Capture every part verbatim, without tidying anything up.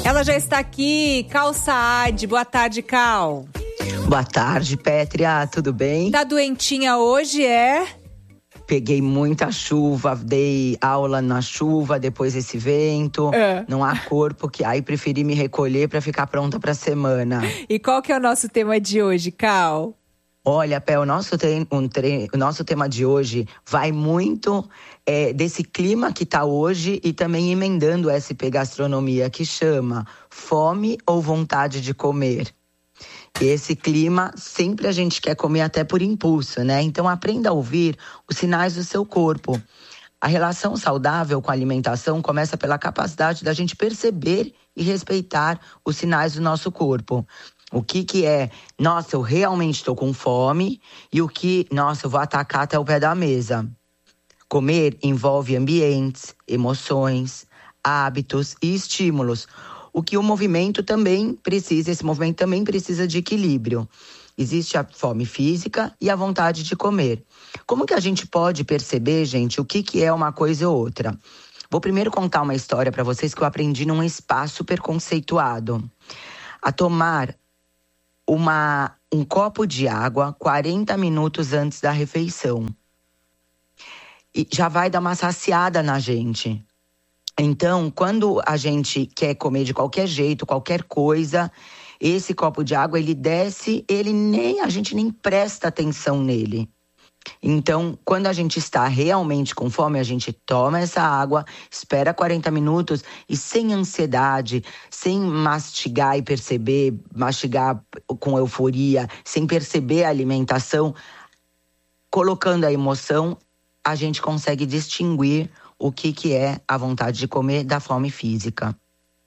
Ela já está aqui, Cal Saad. Boa tarde, Cal. Boa tarde, Pétria. Tudo bem? Tá doentinha hoje, é? Peguei muita chuva, dei aula na chuva, depois esse vento. É. Não há corpo que... Aí preferi me recolher para ficar pronta para a semana. E qual que é o nosso tema de hoje, Cal? Olha, Pé, o nosso, tre... um tre... o nosso tema de hoje vai muito é, desse clima que tá hoje e também emendando S P Gastronomia, que chama Fome ou Vontade de Comer. E esse clima, sempre a gente quer comer até por impulso, né? Então aprenda a ouvir os sinais do seu corpo. A relação saudável com a alimentação começa pela capacidade da gente perceber e respeitar os sinais do nosso corpo. O que que é, nossa, eu realmente estou com fome, e o que, nossa, eu vou atacar até o pé da mesa. Comer envolve ambientes, emoções, hábitos e estímulos. O que o movimento também precisa, esse movimento também precisa de equilíbrio. Existe a fome física e a vontade de comer. Como que a gente pode perceber, gente, o que que é uma coisa ou outra? Vou primeiro contar uma história para vocês que eu aprendi num espaço super conceituado. A tomar uma, um copo de água quarenta minutos antes da refeição. E já vai dar uma saciada na gente. Então, quando a gente quer comer de qualquer jeito, qualquer coisa, esse copo de água, ele desce, ele nem, a gente nem presta atenção nele. Então, quando a gente está realmente com fome, a gente toma essa água, espera quarenta minutos e sem ansiedade, sem mastigar e perceber, mastigar com euforia, sem perceber a alimentação, colocando a emoção, a gente consegue distinguir o que, que é a vontade de comer da fome física.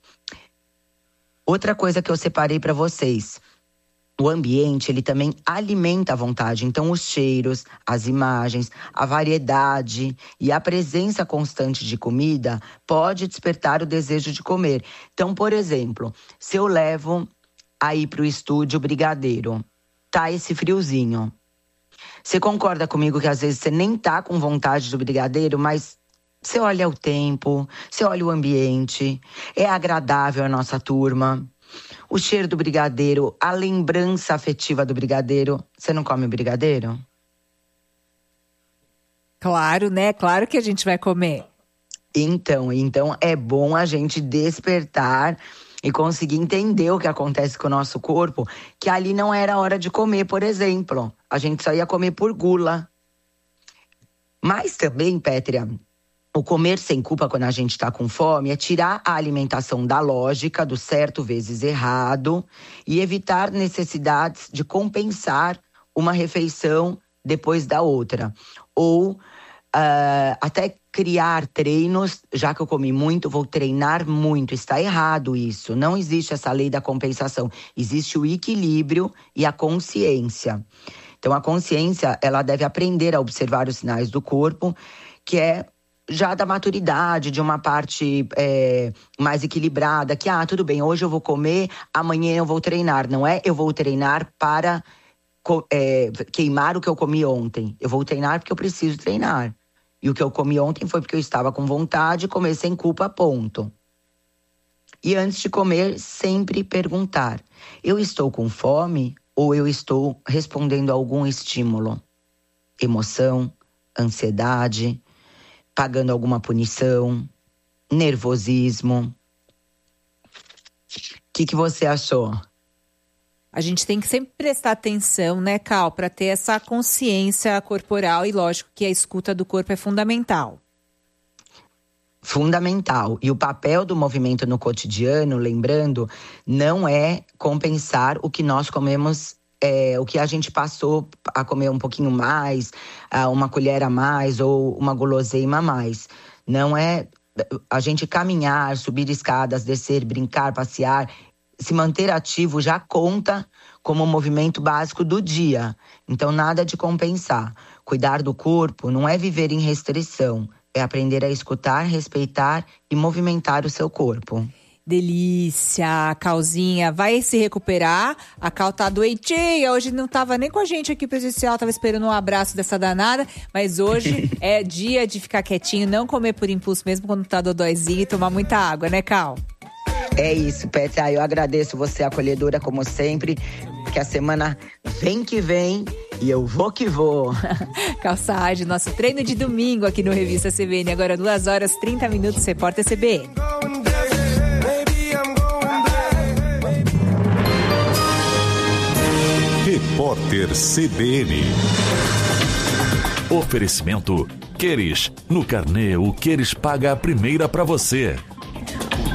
Outra coisa que eu separei para vocês. O ambiente, ele também alimenta a vontade. Então, os cheiros, as imagens, a variedade e a presença constante de comida pode despertar o desejo de comer. Então, por exemplo, se eu levo aí para o estúdio brigadeiro, tá esse friozinho. Você concorda comigo que às vezes você nem tá com vontade do brigadeiro, mas você olha o tempo, você olha o ambiente, é agradável a nossa turma. O cheiro do brigadeiro, a lembrança afetiva do brigadeiro. Você não come brigadeiro? Claro, né? Claro que a gente vai comer. Então, então é bom a gente despertar e conseguir entender o que acontece com o nosso corpo, que ali não era hora de comer, por exemplo. A gente só ia comer por gula. Mas também, Pétria, o comer sem culpa quando a gente está com fome é tirar a alimentação da lógica, do certo vezes errado, e evitar necessidades de compensar uma refeição depois da outra. Ou uh, até criar treinos, já que eu comi muito, vou treinar muito. Está errado isso. Não existe essa lei da compensação. Existe o equilíbrio e a consciência. Então a consciência, ela deve aprender a observar os sinais do corpo, que é já da maturidade, de uma parte é, mais equilibrada, que, ah, tudo bem, hoje eu vou comer, amanhã eu vou treinar. Não é eu vou treinar para é, queimar o que eu comi ontem. Eu vou treinar porque eu preciso treinar. E o que eu comi ontem foi porque eu estava com vontade de comer sem culpa, ponto. E antes de comer, sempre perguntar: eu estou com fome ou eu estou respondendo a algum estímulo? Emoção, ansiedade, pagando alguma punição, nervosismo. O que, que você achou? A gente tem que sempre prestar atenção, né, Cal, para ter essa consciência corporal, e lógico que a escuta do corpo é fundamental. Fundamental. E o papel do movimento no cotidiano, lembrando, não é compensar o que nós comemos. É, o que a gente passou a comer um pouquinho mais, uma colher a mais ou uma guloseima a mais. Não é a gente caminhar, subir escadas, descer, brincar, passear, se manter ativo já conta como um movimento básico do dia. Então nada de compensar. Cuidar do corpo não é viver em restrição, é aprender a escutar, respeitar e movimentar o seu corpo. Delícia, Calzinha, vai se recuperar. A Cal tá doentinha, hoje não tava nem com a gente aqui presencial, tava esperando um abraço dessa danada, mas hoje é dia de ficar quietinho, não comer por impulso mesmo quando tá dodóizinho, e tomar muita água, né, Cal? É isso, Petra. Eu agradeço você, acolhedora, como sempre. Que a semana vem que vem e eu vou que vou. Calçade, nosso treino de domingo aqui no Revista C B N. Agora duas horas e trinta minutos, Repórter C B N. Repórter C B N. Oferecimento Queres. No carnê, o Queres paga a primeira para você.